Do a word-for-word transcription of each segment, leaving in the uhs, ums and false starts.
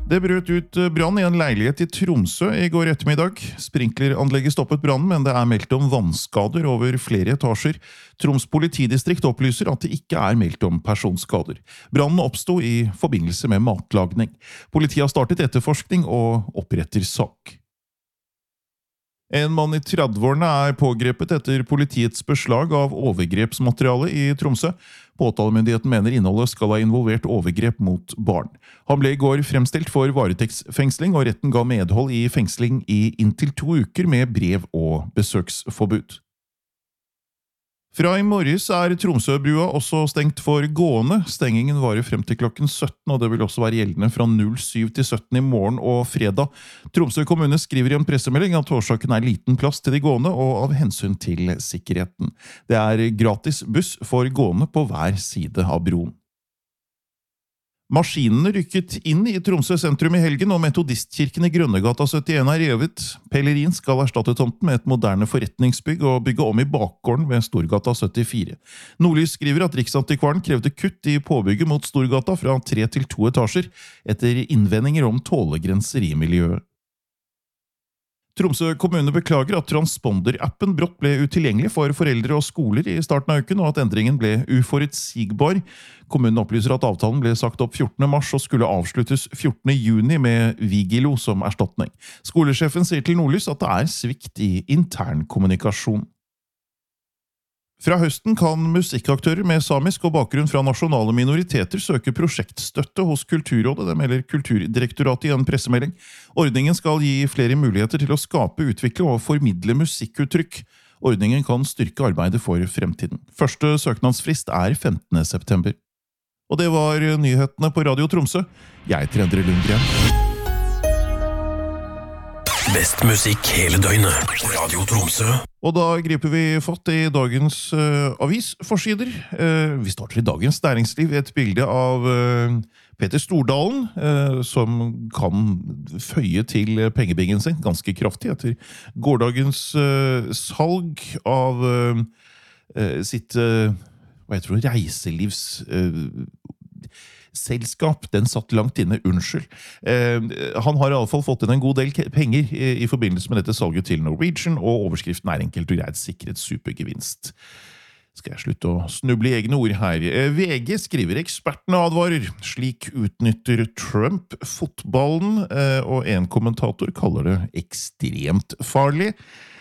Det brøt ut brann i en leilighet i Tromsø i går ettermiddag. Sprinkleranlegget stoppet brannen, men det er meldt om vannskader over flere etasjer. Troms politidistrikt opplyser at det ikke er meldt om personskader. Brannen oppstod i forbindelse med matlagning. Politiet har startet etterforskning og oppretter sak. En mann i tredveårene er pågrepet etter politiets beslag av overgrepsmateriale i Tromsø. Påtalemyndigheten mener innholdet skal ha involvert overgrep mot barn. Han ble i går fremstilt for varetektsfengsling, og retten ga medhold i fengsling i inntil to uker med brev og besøksforbud. Fra i morges er Tromsøbrua også stengt for gående. Stengingen varer frem til klokken sytten, og det vil også være gjeldende fra syv til sytten i morgen og fredag. Tromsø kommune skriver i en pressemelding at årsaken er liten plass til de gående og av hensyn til sikkerheten. Det er gratis buss for gående på hver side av broen. Maskinene rykket inn i Tromsø sentrum i helgen, og metodistkirken i Grønnegata syttien er revet. Pellerin skal erstatte tomten med et moderne forretningsbygg og bygge om i bakgården ved Storgata syttifire. Nordlys skriver at Riksantikvaren krevde kutt i påbygget mot Storgata fra tre til to etasjer, etter innvendinger om tålegrenser i miljøet. Tromsø kommune beklager at transponder-appen brått ble utilgjengelig for foreldre og skoler i starten av uken, og at endringen ble uforutsigbar. Kommunen opplyser at avtalen ble sagt opp fjortende mars og skulle avsluttes fjortende juni med Vigilo som erstatning. Skolesjefen sier til Nordlys at det er svikt i intern kommunikasjon. Fra høsten kan musikkaktører med samisk og bakgrunn fra nasjonale minoriteter søke prosjektstøtte hos Kulturrådet, det melder Kulturdirektoratet i en pressemelding. Ordningen skal gi flere muligheter til å skape, utvikle og formidle musikkuttrykk. Ordningen kan styrke arbeidet for fremtiden. Første søknadsfrist er femtende september. Og det var nyhetene på Radio Tromsø. Jeg heter Endre Lundgren. Best musikk hele døgnet på Radio Tromsø. Og da griper vi fatt i dagens uh, avisforsider. Uh, vi starter i Dagens Næringsliv, et bilde av uh, Peter Stordalen, uh, som kan føye til pengebingen sin ganske kraftig etter gårdagens uh, salg av uh, uh, sitt uh, hva heter det, reiselivs... Uh, selskap, den satt langt inne, unnskyld. Eh, han har i alle fall fått inn en god del penger i, i forbindelse med dette salget til Norwegian, og overskriften er enkelt og greit sikret supergevinst. Skal jeg slutte å snuble i egne ord her? Eh, V G skriver ekspertene advarer. Slik utnytter Trump fotballen, eh, og en kommentator kaller det ekstremt farlig.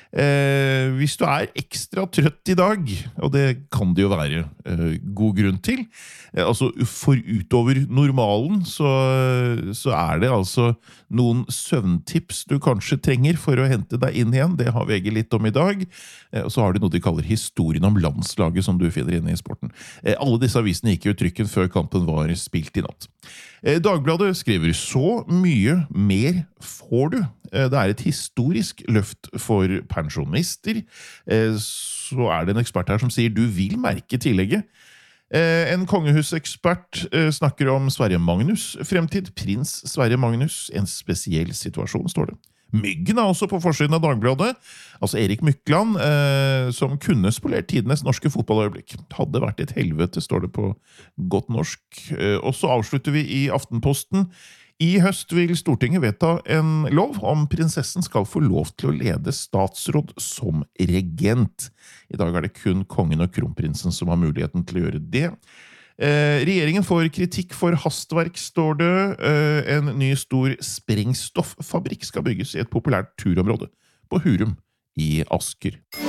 Eh, hvis du er ekstra trøtt i dag, og det kan det jo være eh, god grunn til, eh, altså for utover normalen, så, så er det altså noen søvntips du kanskje trenger for å hente deg inn igjen. Det har V G litt om i dag. Eh, og så har de noe de kaller historien om landslaget som du finner inne i sporten. Eh, alle disse avisene gikk jo trykken før kampen var spilt i natt. Eh, Dagbladet skriver så mye mer får du. Eh, det er et historisk løft for pensjonister. Eh, så er det en ekspert her som sier du vil merke tillegget. Eh, en kongehusekspert eh, snakker om Sverre Magnus fremtid. Prins Sverre Magnus, en spesiell situasjon, står det. Myggen er også på forsiden av Dagbladet. Altså Erik Mykland, eh, som kunne spolert tidenes norske fotballøyeblikk. Hadde vært et helvete, står det på godt norsk. Eh, og så avslutter vi i Aftenposten. I høst vil Stortinget vedta en lov om prinsessen skal få lov til å lede statsråd som regent. I dag er det kun kongen og kronprinsen som har muligheten til å gjøre det. Eh, regjeringen får kritikk for hastverk, står det. Eh, en ny stor sprengstoffabrikk skal bygges i et populært turområde på Hurum i Asker.